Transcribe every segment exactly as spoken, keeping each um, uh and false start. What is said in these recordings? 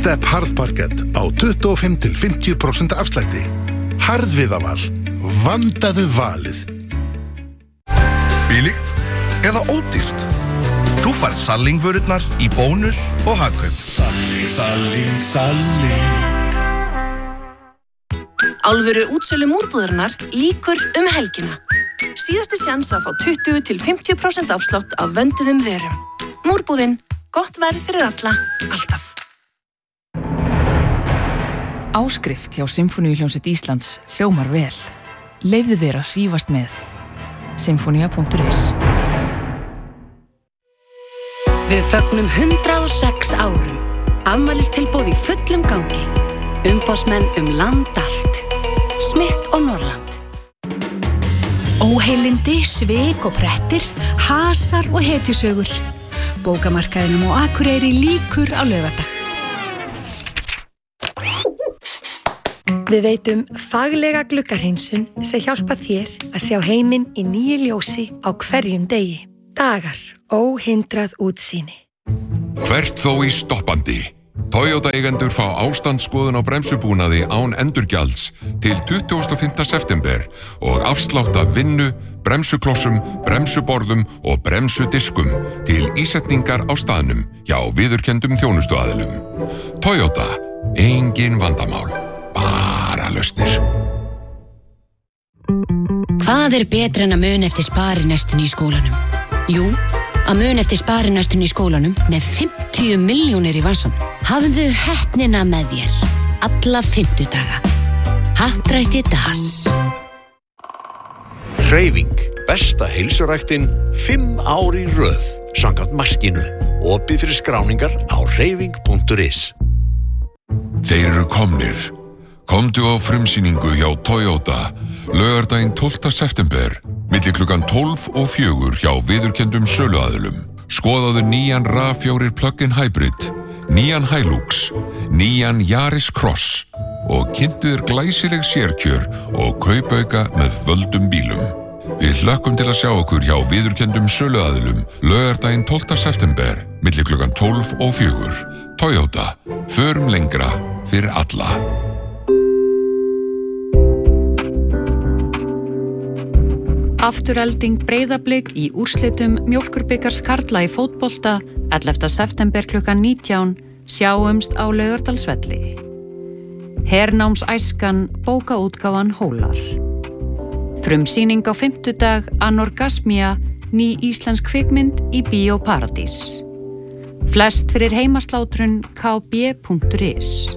Quickstep harðparkett á tuttugu og fimm til fimmtíu prósent afslætti. Harðviðaval. Vandaðu valið. Bílíkt eða ódýrt? Þú færð Salling-vörurnar í bónus og hagkaup. Salling, Salling, Salling. Alvöru útsölu múrbúðarinnar lýkur um helgina. Síðasti sjans að fá tuttugu til fimmtíu prósent afslátt af vönduðum vörum. Múrbúðin, gott verð fyrir alla, alltaf. Áskrift hjá Sinfóníuhljómsveit Íslands hljómar vel. Leyfðu þér að hrífast með. sinfonia punktur is. Við fögnum hundrað og sex árum. Afmælistilboð í fullum gangi. Umboðsmenn um land allt. Smith og Norrland. Óheilindi, svik og prettir, hasar og hetjusögur. Bókamarkaðinum á Akureyri lýkur á laugardag. Við veitum faglega gluggahreinsun sem hjálpa þér að sjá heiminn í nýju ljósi á hverjum degi. Dagar, óhindrað útsýni. Hvert þó í stoppandi. Toyota-eigendur fá ástandsskoðun á bremsubúnaði án endurgjalds til tuttugasta og fimmta september og afslátt af vinnu, bremsuklossum, bremsuborðum og bremsudiskum til ísetningar á staðnum hjá viðurkenndum þjónustuaðilum. Toyota, engin vandamál, bara lausnir. Hvað er betra en að muna eftir sparinestunni í skólanum? Jú, að muna eftir sparinestunni í skólanum með fimmtíu milljónir í vasanum. Hafðu heppnina með þér alla fimmtudaga. Happdrætti das. Hreyfing, besta heilsuræktin, fimm ár í röð, samkvæmt maskínu. Opið fyrir skráningar á hreyfing punktur is. Þeir eru komnir. Komdu á frumsýningu hjá Toyota, laugardaginn tólfta september, milli klukkan tólf og fjögur hjá viðurkenndum söluaðilum. Skoðaðu nýjan RAV fjögur plug-in hybrid, nýjan Hilux, nýjan Yaris Cross og kynntu þér glæsileg sérkjör og kaupauka með völdum bílum. Við hlökkum til að sjá okkur hjá viðurkenndum söluaðilum laugardaginn tólfta september, milli klukkan tólf og fjögur. Toyota, förum lengra fyrir alla. Afturelding Breiðablik í úrslitum Mjólkurbikars karla í fótbolta ellefta september klukkan nítján, sjáumst á Laugardalsvelli. Hernámsæskan, bókaútgáfan Hólar. Frumsýning á fimmtudag, Anorgasmía, ný íslensk kvikmynd í Bíó Paradís. Flest fyrir heimaslátrun k b punktur is.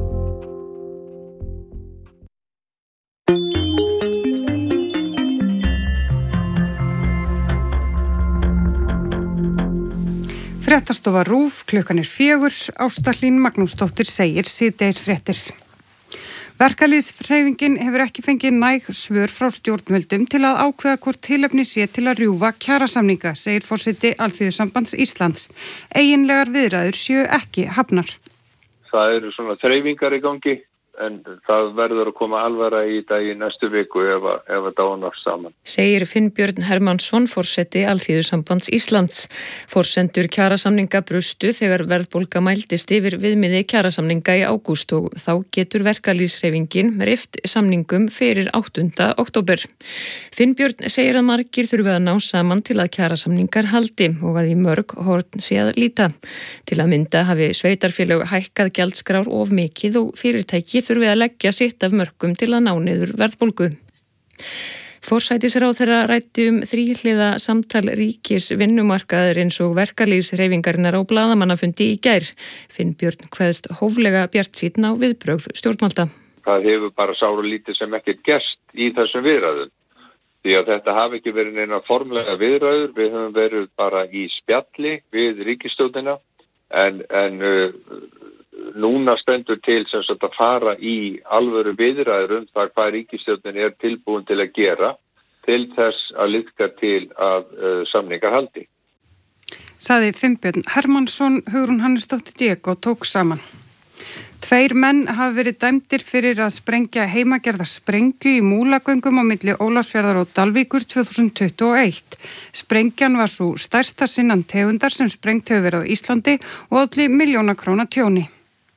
Fréttastofa RÚV, klukkan er fjögur, Ásta Hlín Magnúsdóttir segir síðdegisfréttir. Verkalýðshreyfingin hefur ekki fengið næg svör frá stjórnvöldum til að ákveða hvort tilefni sé til að rjúfa kjarasamninga, segir forseti Alþýðusambands Íslands. Eiginlegar viðræður séu ekki hafnar. Það eru svona þreifingar í gangi, en það verður að koma alvara í dag í næstu viku ef að, ef að dánar saman. Segir Finnbjörn Hermannsson, forseti Alþýðusambands Íslands. Forsendur kjarasamninga brustu þegar verðbólga mældist yfir viðmiði kjarasamninga í ágúst og þá getur verkalýðshreyfingin rift samningum fyrir áttunda október. Finnbjörn segir að margir þurfi að ná saman til að kjarasamningar haldi og að í mörg horn sé að líta. Til að mynda hafi sveitarfélög hækkað gjaldskrár of mikið og fyrirtæki þurfi að leggja sitt af mörkum til að ná niður verðbólgu. Forsætisráðherra ræddi um þríhliða samtal ríkis vinnumarkaðarins og verkalýðshreyfingarinnar á blaðamannafundi í gær. Finnbjörn kveðst hóflega bjartsýnn á viðbrögð stjórnvalda. Það hefur bara sáralítið sem ekkert gerst í þessum viðræðum. Því að þetta hafi ekki verið neina formlega viðræður, við höfum verið bara í spjalli við ríkisstjórnina en, en uh, núna stendur til sem sagt að fara í alvöru viðræður um það hvað ríkisstjórnin er tilbúin til að gera til þess að liðka til að uh, samningar haldi. Saði Finnbjörn Hermannsson, Hugrún Hannesdóttir Diego tók saman. Tveir menn hafa verið dæmdir fyrir að sprengja heimagerða sprengju í Múlagöngum á milli Ólafsfjarðar og Dalvíkur tvö þúsund tuttugu og eitt. Sprengjan var svo stærsta sinnan tegundar sem sprengt hefur verið á Íslandi og olli milljóna króna tjóni.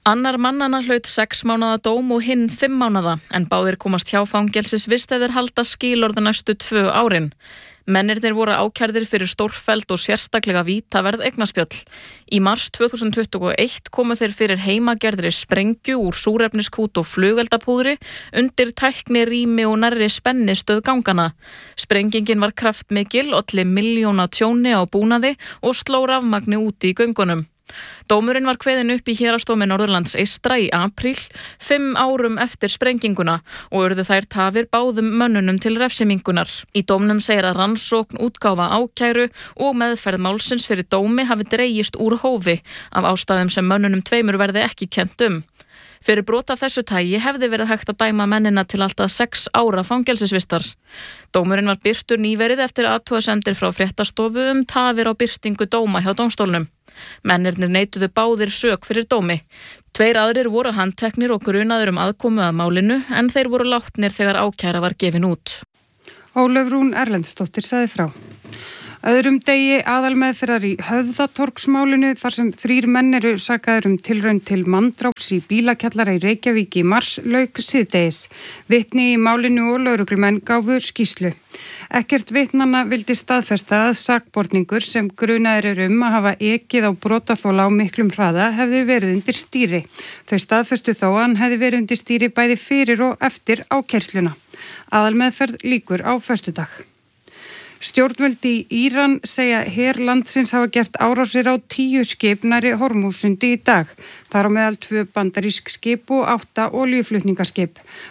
Annar mannana hlaut sex mánaða dóm og hinn fimm mánaða en báðir komast hjá fangelsisvist eða þeir halda skilorð næstu tvö árin. Mennirnir voru ákærðir fyrir stórfelld og sérstaklega vítaverð eignaspjöll. Í mars tvö þúsund tuttugu og eitt komu þeir fyrir heimagerðri sprengju úr súrefniskút og flugeldapúðri undir tækni rými og nærri spennistöð gangana. Sprengingin var kraftmikil, olli milljóna tjóni á búnaði og sló rafmagni úti í göngunum. Dómurinn var kveðinn upp í Héraðsdómi Norðurlands eystra í apríl, fimm árum eftir sprenginguna og urðu þær tafir báðum mönnunum til refsimingunar. Í dómnum segir að rannsókn, útgáfa ákæru og meðferð málsins fyrir dómi hafi dregist úr hófi af ástæðum sem mönnunum tveimur verði ekki kennt um. Fyrir brot af þessu tagi hefði verið hægt að dæma mennina til alltaf sex ára fangelsisvistar. Dómurinn var birtur nýverið eftir athugasemdir frá fréttastofu um tafir á birtingu dóma hjá dómstólnum. Mennirnir neituðu báðir sök fyrir dómi. Tveir aðrir voru handteknir og grunaður um aðkomu að málinu en þeir voru látnir þegar ákæra var gefin út. Ólöf Rún Erlendsdóttir sagði frá. Öðrum degi aðalmeðferðar í Höfðatorgsmálinu þar sem þrír menn eru sakaðir um tilraun til manndráps í bílakjallara í Reykjavík í mars lauk síðdegis. Vitni í málinu og lögreglumenn gáfu skýrslu. Ekkert vitnanna vildi staðfesta að sakborningur sem grunaðir eru um að hafa ekið á brotaþola á miklum hraða hefði verið undir stýri. Þau staðfestu þó að hann hefði verið undir stýri bæði fyrir og eftir ákærsluna. Aðalmeðferð lýkur á föstudag. Stjórnvöld í Íran segja her landsins hafa gert árásir á tíu skip nærri Hormússundi í dag. Þar á meðal tvö bandarísk skip og átta olíuflutningaskip.